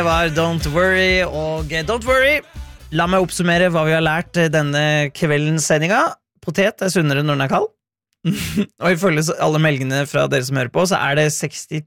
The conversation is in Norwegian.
Det var Don't Worry, og Don't Worry. La meg oppsummere hva vi har lært denne kveldens sendinga. Potet sunnere når den kald. Og ifølge alle meldingene fra dere som hører på, så det